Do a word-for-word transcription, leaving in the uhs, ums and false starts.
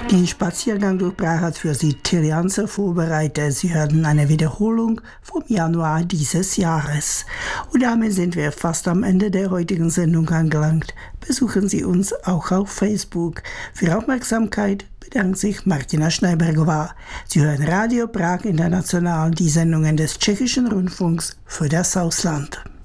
Den Spaziergang durch Prag hat für Sie Tilly Janzer vorbereitet. Sie hörten eine Wiederholung vom Januar dieses Jahres. Und damit sind wir fast am Ende der heutigen Sendung angelangt. Besuchen Sie uns auch auf Facebook. Für Aufmerksamkeit bedankt sich Martina Schneibergová. Sie hören Radio Prag International, die Sendungen des Tschechischen Rundfunks für das Ausland.